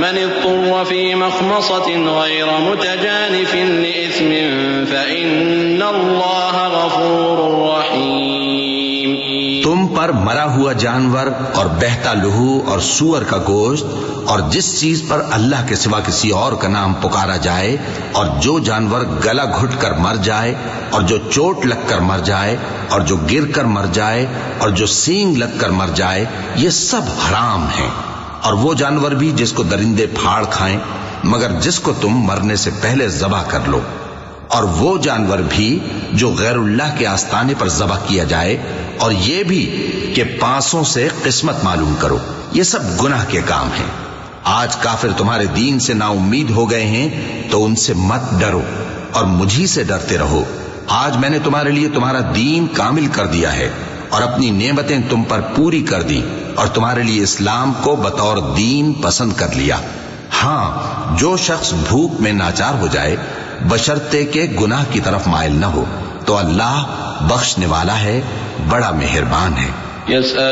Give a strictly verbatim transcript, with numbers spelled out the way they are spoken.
فمن اضطر في مخمصة غير متجانف لإثم فإن الله غفور رحيم. تم پر مرا ہوا جانور اور بہتا لہو اور سور کا گوشت اور جس چیز پر اللہ کے سوا کسی اور کا نام پکارا جائے اور جو جانور گلا گھٹ کر مر جائے اور جو چوٹ لگ کر مر جائے اور جو گر کر مر جائے اور جو سینگ لگ کر مر جائے، یہ سب حرام ہیں. اور وہ جانور بھی جس کو درندے پھاڑ کھائیں مگر جس کو تم مرنے سے پہلے ذبح کر لو، اور وہ جانور بھی جو غیر اللہ کے آستانے پر ذبح کیا جائے، اور یہ بھی کہ پانسوں سے قسمت معلوم کرو. یہ سب گناہ کے کام ہیں. آج کافر تمہارے دین سے نا امید ہو گئے ہیں تو ان سے مت ڈرو اور مجھی سے ڈرتے رہو. آج میں نے تمہارے لیے تمہارا دین کامل کر دیا ہے اور اپنی نعمتیں تم پر پوری کر دی اور تمہارے لیے اسلام کو بطور دین پسند کر لیا. ہاں، جو شخص بھوک میں ناچار ہو جائے بشرطے کہ گناہ کی طرف مائل نہ ہو تو اللہ بخشنے والا ہے، بڑا مہربان ہے.